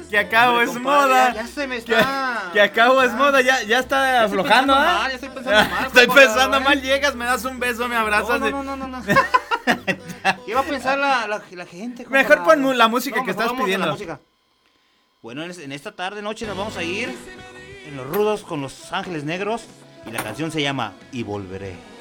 Que acabo Hombre, es compadre, moda. Ya se me está. Que acabo es moda, ya está estoy aflojando, pensando ¿ah? mal, ya estoy pensando mal, Estoy compadre, pensando ¿eh? mal, llegas, me das un beso, me abrazas. No. ¿Qué va a pensar la gente? Mejor compadre? pon la música que mejor estás vamos a la pidiendo. música. Bueno, en esta tarde, noche nos vamos a ir en Los Rudos con Los Ángeles Negros. Y la canción se llama Y Volveré.